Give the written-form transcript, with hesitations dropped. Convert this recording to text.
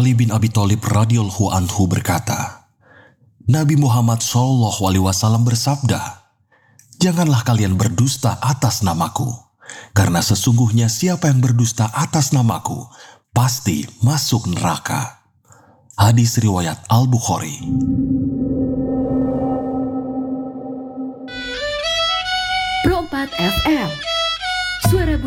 Ali bin Abi Thalib radhiyallahu anhu berkata, Nabi Muhammad SAW bersabda, "Janganlah kalian berdusta atas namaku, karena sesungguhnya siapa yang berdusta atas namaku, pasti masuk neraka." Hadis riwayat Al-Bukhari. Pro 4 FM